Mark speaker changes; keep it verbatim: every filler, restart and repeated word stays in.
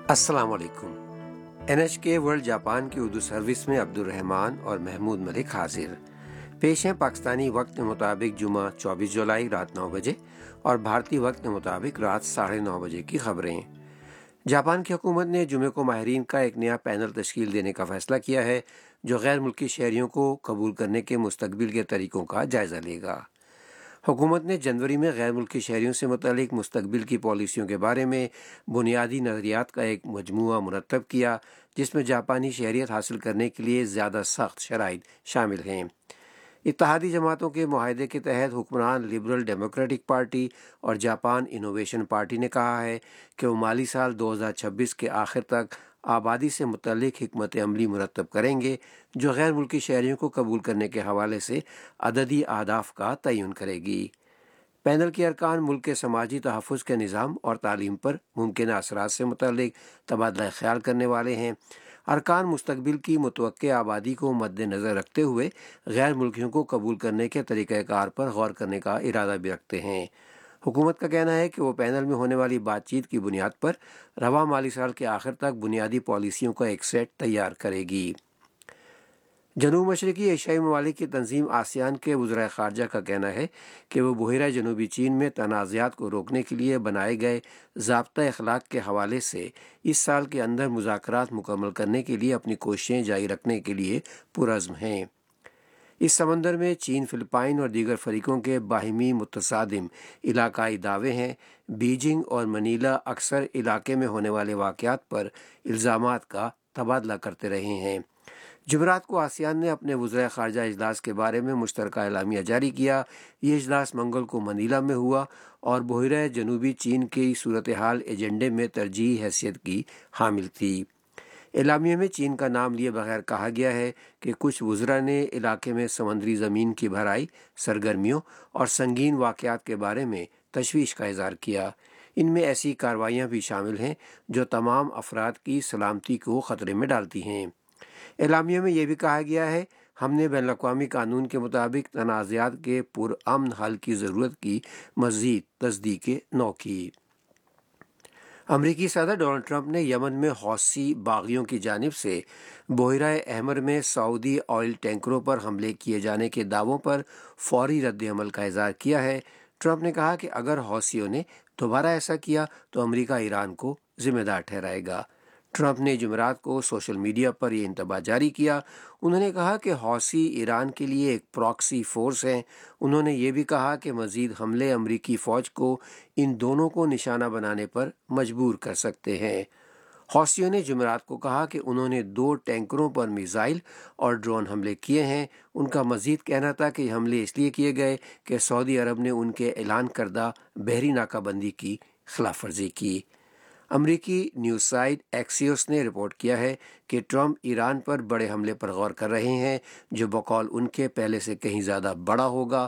Speaker 1: السلام علیکم۔ N H کے ورلڈ جاپان کی اردو سروس میں عبدالرحمان اور محمود ملک حاضر۔ پیش ہیں پاکستانی وقت کے مطابق جمعہ چوبیس جولائی رات نو بجے اور بھارتی وقت کے مطابق رات ساڑھے نو بجے کی خبریں۔ جاپان کی حکومت نے جمعے کو ماہرین کا ایک نیا پینل تشکیل دینے کا فیصلہ کیا ہے جو غیر ملکی شہریوں کو قبول کرنے کے مستقبل کے طریقوں کا جائزہ لے گا۔ حکومت نے جنوری میں غیر ملکی شہریوں سے متعلق مستقبل کی پالیسیوں کے بارے میں بنیادی نظریات کا ایک مجموعہ مرتب کیا جس میں جاپانی شہریت حاصل کرنے کے لیے زیادہ سخت شرائط شامل ہیں۔ اتحادی جماعتوں کے معاہدے کے تحت حکمران لبرل ڈیموکریٹک پارٹی اور جاپان انوویشن پارٹی نے کہا ہے کہ وہ مالی سال دو ہزار چھبیس کے آخر تک آبادی سے متعلق حکمت عملی مرتب کریں گے جو غیر ملکی شہریوں کو قبول کرنے کے حوالے سے عددی اہداف کا تعین کرے گی۔ پینل کے ارکان ملک کے سماجی تحفظ کے نظام اور تعلیم پر ممکنہ اثرات سے متعلق تبادلہ خیال کرنے والے ہیں۔ ارکان مستقبل کی متوقع آبادی کو مد نظر رکھتے ہوئے غیر ملکیوں کو قبول کرنے کے طریقہ کار پر غور کرنے کا ارادہ بھی رکھتے ہیں۔ حکومت کا کہنا ہے کہ وہ پینل میں ہونے والی بات چیت کی بنیاد پر رواں مالی سال کے آخر تک بنیادی پالیسیوں کا ایک سیٹ تیار کرے گی۔ جنوب مشرقی ایشیائی ممالک کی تنظیم آسیان کے وزرائے خارجہ کا کہنا ہے کہ وہ بحیرہ جنوبی چین میں تنازعات کو روکنے کے لیے بنائے گئے ضابطہ اخلاق کے حوالے سے اس سال کے اندر مذاکرات مکمل کرنے کے لیے اپنی کوششیں جاری رکھنے کے لیے پرعزم ہیں۔ اس سمندر میں چین، فلپائن اور دیگر فریقوں کے باہمی متصادم علاقائی دعوے ہیں۔ بیجنگ اور منیلا اکثر علاقے میں ہونے والے واقعات پر الزامات کا تبادلہ کرتے رہے ہیں۔ جمعرات کو آسیان نے اپنے وزرائے خارجہ اجلاس کے بارے میں مشترکہ اعلامیہ جاری کیا۔ یہ اجلاس منگل کو منیلا میں ہوا اور بحیرہ جنوبی چین کی صورتحال ایجنڈے میں ترجیحی حیثیت کی حامل تھی۔ اعلامیہ میں چین کا نام لیے بغیر کہا گیا ہے کہ کچھ وزراء نے علاقے میں سمندری زمین کی بھرائی، سرگرمیوں اور سنگین واقعات کے بارے میں تشویش کا اظہار کیا۔ ان میں ایسی کارروائیاں بھی شامل ہیں جو تمام افراد کی سلامتی کو خطرے میں ڈالتی ہیں۔ اعلامیہ میں یہ بھی کہا گیا ہے ہم نے بین الاقوامی قانون کے مطابق تنازعات کے پرامن حل کی ضرورت کی مزید تصدیق نو کی۔ امریکی صدر ڈونلڈ ٹرمپ نے یمن میں حوثی باغیوں کی جانب سے بحیرہ احمر میں سعودی آئل ٹینکروں پر حملے کیے جانے کے دعووں پر فوری رد عمل کا اظہار کیا ہے۔ ٹرمپ نے کہا کہ اگر حوثیوں نے دوبارہ ایسا کیا تو امریکہ ایران کو ذمہ دار ٹھہرائے گا۔ ٹرمپ نے جمعرات کو سوشل میڈیا پر یہ انتباہ جاری کیا۔ انہوں نے کہا کہ حوثی ایران کے لیے ایک پراکسی فورس ہیں۔ انہوں نے یہ بھی کہا کہ مزید حملے امریکی فوج کو ان دونوں کو نشانہ بنانے پر مجبور کر سکتے ہیں۔ حوثیوں نے جمعرات کو کہا کہ انہوں نے دو ٹینکروں پر میزائل اور ڈرون حملے کیے ہیں۔ ان کا مزید کہنا تھا کہ یہ حملے اس لیے کیے گئے کہ سعودی عرب نے ان کے اعلان کردہ بحری ناکہ بندی کی خلاف ورزی کی۔ امریکی نیوز سائٹ ایکسیوس نے رپورٹ کیا ہے کہ ٹرمپ ایران پر بڑے حملے پر غور کر رہے ہیں جو بقول ان کے پہلے سے کہیں زیادہ بڑا ہوگا